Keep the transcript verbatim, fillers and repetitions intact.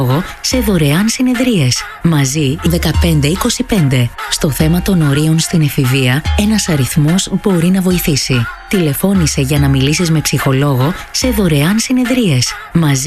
σε δωρεάν συνεδρίες. Μαζί δεκαπέντε είκοσι πέντε. Στο θέμα των ορίων στην εφηβεία, ένας αριθμός μπορεί να βοηθήσει. Τηλεφώνησε για να μιλήσεις με ψυχολόγο σε δωρεάν συνεδρίες. Μαζί